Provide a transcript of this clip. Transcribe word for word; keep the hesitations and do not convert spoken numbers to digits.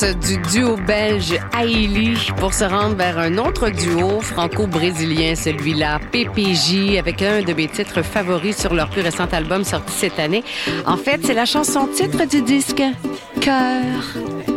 Du duo belge Aili pour se rendre vers un autre duo franco-brésilien, celui-là P P J, avec un de mes titres favoris sur leur plus récent album sorti cette année. En fait, c'est la chanson titre du disque Cœur.